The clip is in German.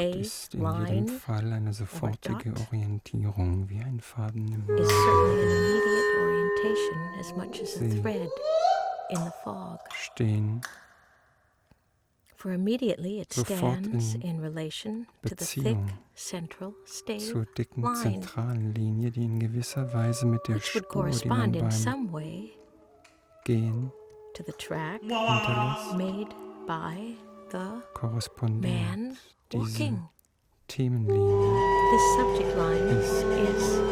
ist in jedem Fall eine sofortige Orientierung, wie ein Faden im is certainly an immediate orientation as much as a See. thread in the fog. Stehen, For immediately it Sofort stands in in relation to the thick Beziehung central stave zur dicken line, zentralen Linie, die in gewisser Weise mit der which would Spur, die man correspond in beim some way Gehen to the track hinterlässt, made by the korrespondiert. man Diese walking. Themenlinie This subject line is